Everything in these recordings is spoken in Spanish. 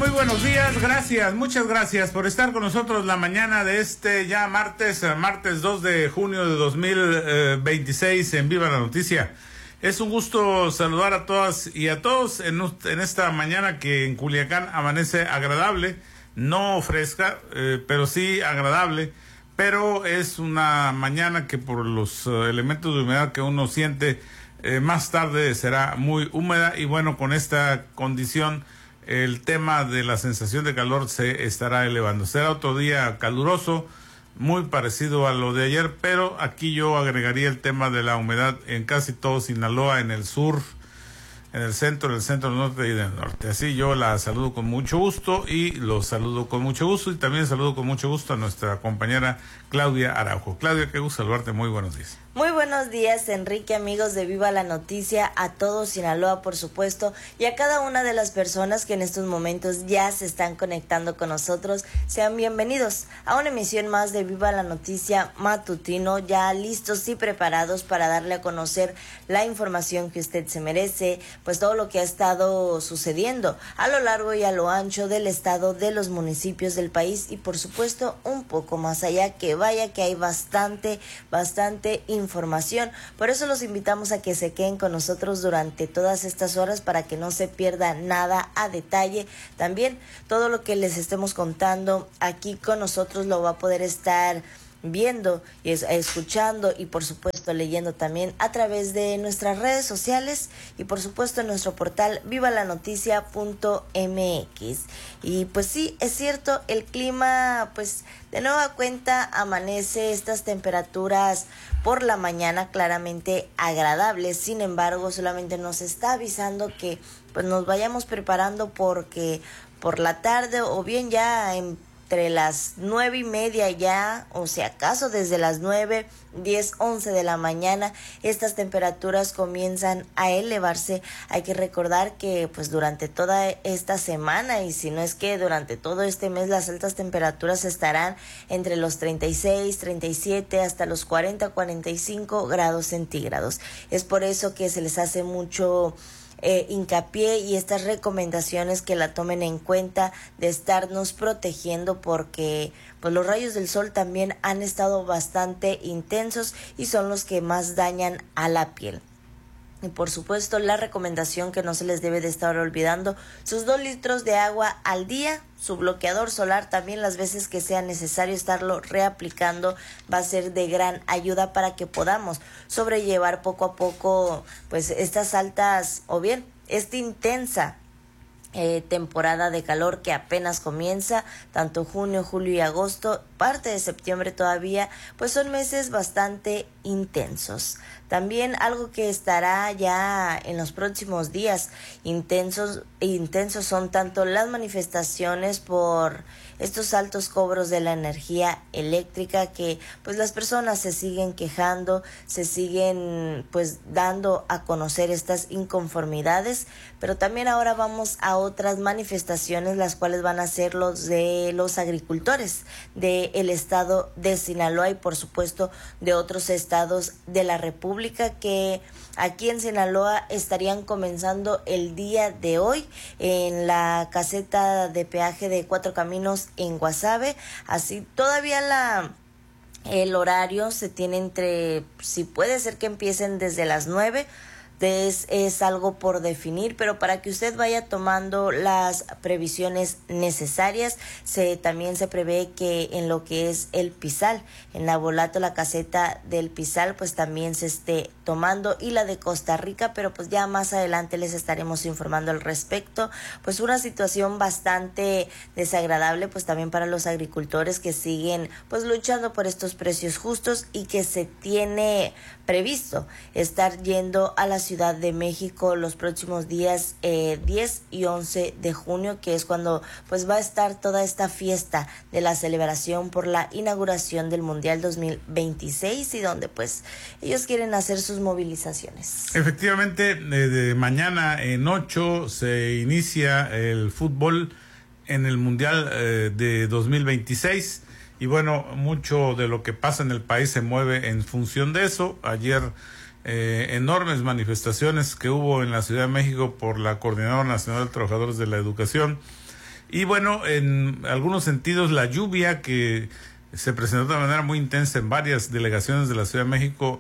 Muy buenos días, gracias, muchas gracias por estar con nosotros la mañana de este ya martes 2 de junio de 2026 en Viva la Noticia. Es un gusto saludar a todas y a todos en esta mañana que en Culiacán amanece agradable, no fresca, pero sí agradable, pero es una mañana que por los elementos de humedad que uno siente, más tarde será muy húmeda y bueno, con esta condición el tema de la sensación de calor se estará elevando. Será otro día caluroso, muy parecido a lo de ayer, pero aquí yo agregaría el tema de la humedad en casi todo Sinaloa, en el sur, en el centro norte y del norte. Así yo la saludo con mucho gusto y los saludo con mucho gusto y también saludo con mucho gusto a nuestra compañera Claudia Araujo. Claudia, qué gusto saludarte, muy buenos días. Muy buenos días, Enrique, amigos de Viva la Noticia, a todo Sinaloa, por supuesto, y a cada una de las personas que en estos momentos ya se están conectando con nosotros. Sean bienvenidos a una emisión más de Viva la Noticia matutino, ya listos y preparados para darle a conocer la información que usted se merece, pues todo lo que ha estado sucediendo a lo largo y a lo ancho del estado, de los municipios del país y por supuesto un poco más allá, que vaya que hay bastante información. Por eso los invitamos a que se queden con nosotros durante todas estas horas para que no se pierda nada a detalle. También todo lo que les estemos contando aquí con nosotros lo va a poder estar viendo y escuchando y por supuesto leyendo también a través de nuestras redes sociales y por supuesto en nuestro portal vivalanoticia.mx. Y pues sí, es cierto, el clima pues de nueva cuenta amanece estas temperaturas por la mañana claramente agradables. Sin embargo, solamente nos está avisando que pues nos vayamos preparando porque por la tarde o bien ya entre las 9:30 ya, o si acaso desde las 9, 10, 11 de la mañana, estas temperaturas comienzan a elevarse. Hay que recordar que pues durante toda esta semana y si no es que durante todo este mes las altas temperaturas estarán entre los 36, 37 hasta los 40, 45 grados centígrados. Es por eso que se les hace mucho hincapié y estas recomendaciones que la tomen en cuenta de estarnos protegiendo porque pues los rayos del sol también han estado bastante intensos y son los que más dañan a la piel. Y por supuesto la recomendación que no se les debe de estar olvidando, sus 2 litros de agua al día, su bloqueador solar también las veces que sea necesario estarlo reaplicando va a ser de gran ayuda para que podamos sobrellevar poco a poco pues estas altas o bien esta intensa temporada de calor que apenas comienza, tanto junio, julio y agosto, parte de septiembre todavía, pues son meses bastante intensos. También algo que estará ya en los próximos días intensos son tanto las manifestaciones por estos altos cobros de la energía eléctrica que pues las personas se siguen quejando, se siguen pues dando a conocer estas inconformidades, pero también ahora vamos a otras manifestaciones las cuales van a ser los de los agricultores del estado de Sinaloa y por supuesto de otros estados de la República que aquí en Sinaloa estarían comenzando el día de hoy en la caseta de peaje de Cuatro Caminos en Guasave. Así todavía el horario se tiene entre, si puede ser que empiecen desde las 9. Es algo por definir, pero para que usted vaya tomando las previsiones necesarias, también se prevé que en lo que es el Pisal, en la Volato, la caseta del Pisal, pues también se esté tomando y la de Costa Rica, pero pues ya más adelante les estaremos informando al respecto. Pues una situación bastante desagradable, pues también para los agricultores que siguen pues luchando por estos precios justos y que se tiene previsto estar yendo a la Ciudad de México los próximos días 10 y 11 de junio, que es cuando pues va a estar toda esta fiesta de la celebración por la inauguración del Mundial 2026 y donde pues ellos quieren hacer sus movilizaciones. Efectivamente, de mañana en 8 se inicia el fútbol en el Mundial de 2026 y bueno, mucho de lo que pasa en el país se mueve en función de eso. Ayer enormes manifestaciones que hubo en la Ciudad de México por la Coordinadora Nacional de Trabajadores de la Educación Y bueno, en algunos sentidos la lluvia que se presentó de manera muy intensa en varias delegaciones de la Ciudad de México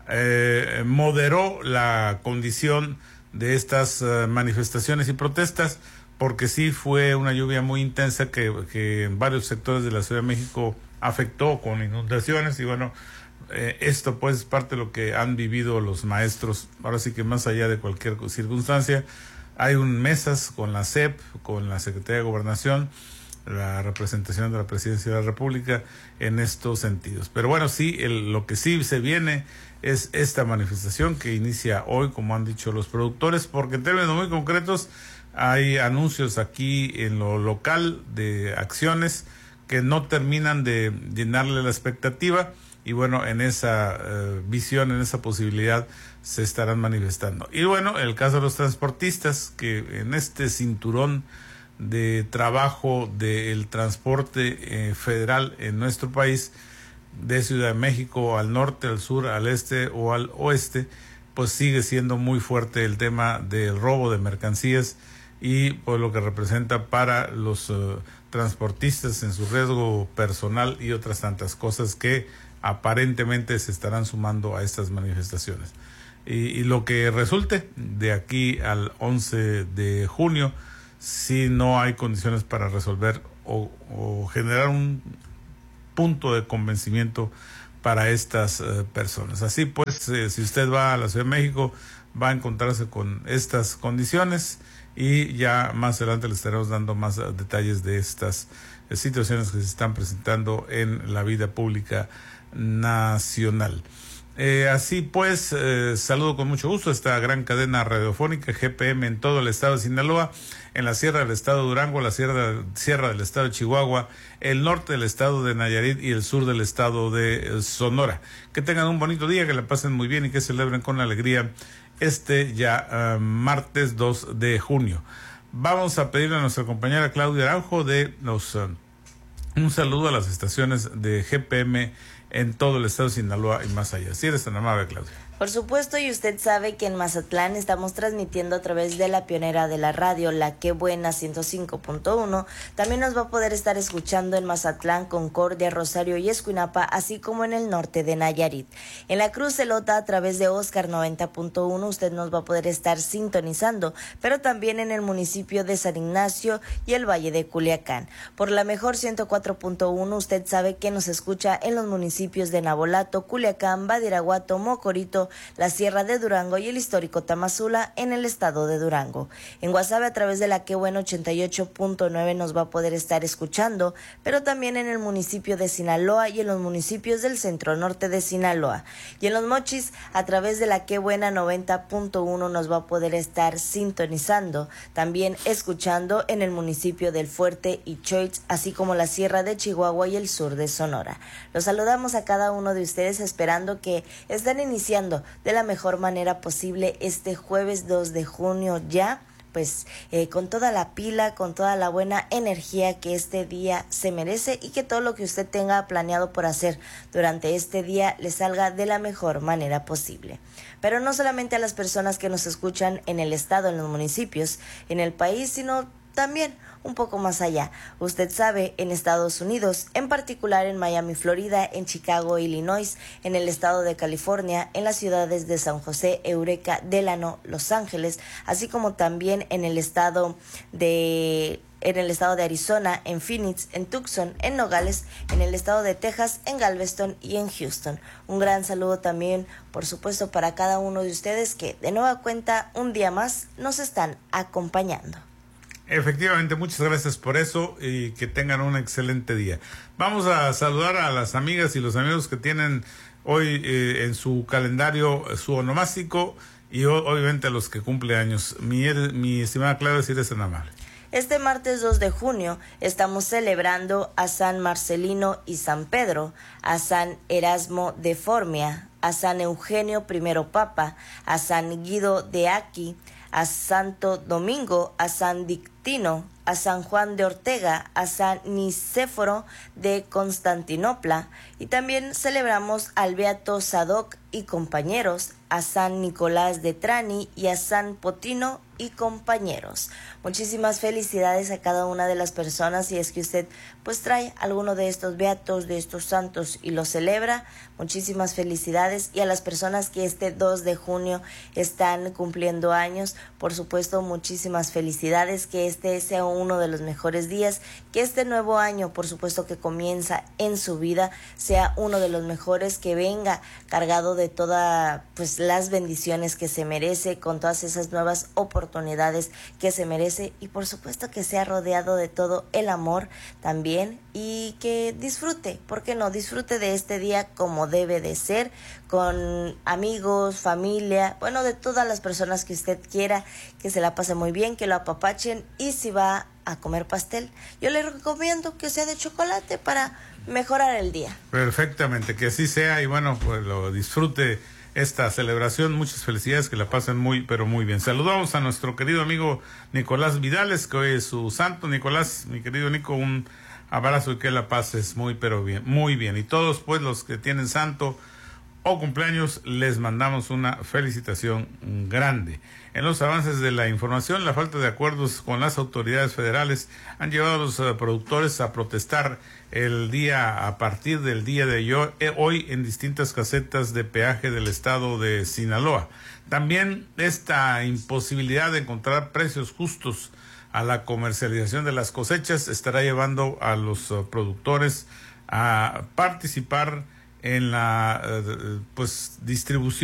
moderó la condición de estas manifestaciones y protestas, porque sí fue una lluvia muy intensa que en varios sectores de la Ciudad de México afectó con inundaciones. Y bueno, esto pues es parte de lo que han vivido los maestros. Ahora sí que más allá de cualquier circunstancia, hay mesas con la SEP, con la Secretaría de Gobernación, la representación de la Presidencia de la República en estos sentidos. Pero bueno, sí, lo que sí se viene es esta manifestación que inicia hoy, como han dicho los productores, porque en términos muy concretos hay anuncios aquí en lo local de acciones que no terminan de llenarle la expectativa, y bueno, en esa visión, en esa posibilidad se estarán manifestando. Y bueno, el caso de los transportistas, que en este cinturón de trabajo del transporte federal en nuestro país, de Ciudad de México al norte, al sur, al este o al oeste, pues sigue siendo muy fuerte el tema del robo de mercancías y pues lo que representa para los transportistas en su riesgo personal y otras tantas cosas que aparentemente se estarán sumando a estas manifestaciones. Y lo que resulte de aquí al 11 de junio, si no hay condiciones para resolver o generar un punto de convencimiento para estas personas. Así pues, si usted va a la Ciudad de México, va a encontrarse con estas condiciones, y ya más adelante le estaremos dando más detalles de estas situaciones que se están presentando en la vida pública nacional. Así pues, saludo con mucho gusto esta gran cadena radiofónica GPM en todo el estado de Sinaloa, en la sierra del estado de Durango, la sierra del estado de Chihuahua, el norte del estado de Nayarit y el sur del estado de Sonora. Que tengan un bonito día, que la pasen muy bien y que celebren con alegría martes 2 de junio. Vamos a pedirle a nuestra compañera Claudia Araujo un saludo a las estaciones de GPM en todo el estado de Sinaloa y más allá. Si eres tan amable, Claudia. Por supuesto, y usted sabe que en Mazatlán estamos transmitiendo a través de la pionera de la radio, la Qué Buena 105.1. También nos va a poder estar escuchando en Mazatlán, Concordia, Rosario y Escuinapa, así como en el norte de Nayarit. En la Cruz Celota, a través de Oscar 90.1, usted nos va a poder estar sintonizando, pero también en el municipio de San Ignacio y el Valle de Culiacán. Por la mejor 104.1, usted sabe que nos escucha en los municipios de Nabolato, Culiacán, Badiraguato, Mocorito, la Sierra de Durango y el histórico Tamazula en el estado de Durango. En Guasave, a través de la Qué Bueno 88.9 nos va a poder estar escuchando, pero también en el municipio de Sinaloa y en los municipios del centro norte de Sinaloa. Y en Los Mochis, a través de la Qué Buena 90.1 nos va a poder estar sintonizando, también escuchando en el municipio del Fuerte y Choix, así como la Sierra de Chihuahua y el sur de Sonora. Los saludamos a cada uno de ustedes, esperando que estén iniciando de la mejor manera posible este jueves 2 de junio ya, pues con toda la pila, con toda la buena energía que este día se merece, y que todo lo que usted tenga planeado por hacer durante este día le salga de la mejor manera posible. Pero no solamente a las personas que nos escuchan en el estado, en los municipios, en el país, sino también un poco más allá. Usted sabe, en Estados Unidos, en particular en Miami, Florida, en Chicago, Illinois, en el estado de California, en las ciudades de San José, Eureka, Delano, Los Ángeles, así como también en el estado de Arizona, en Phoenix, en Tucson, en Nogales, en el estado de Texas, en Galveston y en Houston. Un gran saludo también, por supuesto, para cada uno de ustedes que de nueva cuenta un día más nos están acompañando. Efectivamente, muchas gracias por eso y que tengan un excelente día. Vamos a saludar a las amigas y los amigos que tienen hoy en su calendario su onomástico, y obviamente a los que cumple años. Mi estimada Claudia, si eres tan amable. Este martes 2 de junio estamos celebrando a San Marcelino y San Pedro, a San Erasmo de Formia, a San Eugenio I Papa, a San Guido de Aki, a Santo Domingo, a San Tino, a San Juan de Ortega, a San Nicéforo de Constantinopla, y también celebramos al Beato Sadoc y compañeros, a San Nicolás de Trani y a San Potino y compañeros. Muchísimas felicidades a cada una de las personas. Si es que usted pues trae alguno de estos beatos, de estos santos y lo celebra, muchísimas felicidades. Y a las personas que este 2 de junio están cumpliendo años, por supuesto, muchísimas felicidades. Que este sea uno de los mejores días, que este nuevo año, por supuesto, que comienza en su vida, sea uno de los mejores, que venga cargado de todas pues las bendiciones que se merece, con todas esas nuevas oportunidades que se merece, y por supuesto que sea rodeado de todo el amor también, y que disfrute, ¿por qué no? Disfrute de este día como debe de ser, con amigos, familia, bueno, de todas las personas que usted quiera, que se la pase muy bien, que lo apapachen, y si va a comer pastel, yo le recomiendo que sea de chocolate para mejorar el día. Perfectamente, que así sea, y bueno, pues lo disfrute esta celebración. Muchas felicidades, que la pasen muy, pero muy bien. Saludamos a nuestro querido amigo Nicolás Vidales, que hoy es su santo. Nicolás, mi querido Nico, un abrazo y que la pases muy, pero bien, muy bien. Y todos pues los que tienen santo o cumpleaños, les mandamos una felicitación grande. En los avances de la información, la falta de acuerdos con las autoridades federales han llevado a los productores a protestar a partir del día de hoy en distintas casetas de peaje del estado de Sinaloa. También esta imposibilidad de encontrar precios justos a la comercialización de las cosechas estará llevando a los productores a participar en la distribución